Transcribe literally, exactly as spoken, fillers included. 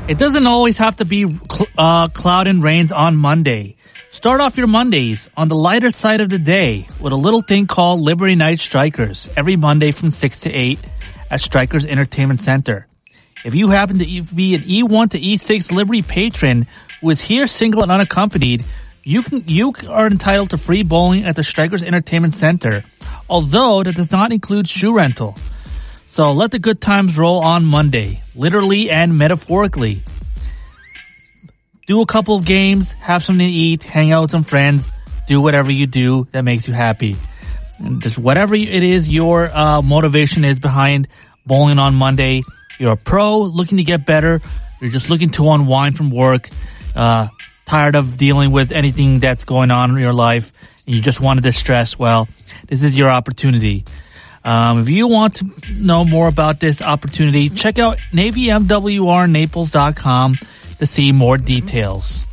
It doesn't always have to be uh, cloud and rains on Monday. Start off your Mondays on the lighter side of the day with a little thing called Liberty Night Strikers every Monday from six to eight at Strikers Entertainment Center. If you happen to be an E one to E six Liberty patron who is here single and unaccompanied, you can you are entitled to free bowling at the Strikers Entertainment Center, although that does not include shoe rental. So let the good times roll on Monday, literally and metaphorically. Do a couple of games, have something to eat, hang out with some friends, do whatever you do that makes you happy. And just whatever it is your uh, motivation is behind bowling on Monday. You're a pro looking to get better. You're just looking to unwind from work, uh, tired of dealing with anything that's going on in your life, and you just want to distress. Well, this is your opportunity. Um, if you want to know more about this opportunity, check out Navy M W R Naples dot com to see more details.